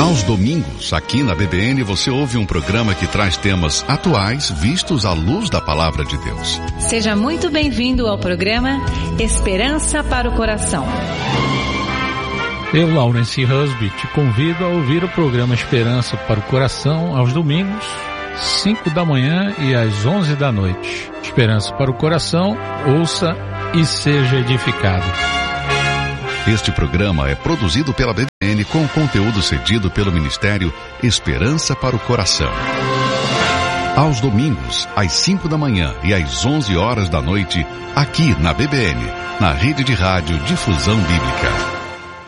Aos domingos, aqui na BBN, você ouve um programa que traz temas atuais vistos à luz da Palavra de Deus. Seja muito bem-vindo ao programa Esperança para o Coração. Eu, Laurence Husby, te convido a ouvir o programa Esperança para o Coração aos domingos, 5 da manhã e às 11 da noite. Esperança para o Coração, ouça e seja edificado. Este programa é produzido pela BBN com conteúdo cedido pelo Ministério Esperança para o Coração. Aos domingos, às 5 da manhã e às 11 horas da noite, aqui na BBN, na Rede de Rádio Difusão Bíblica.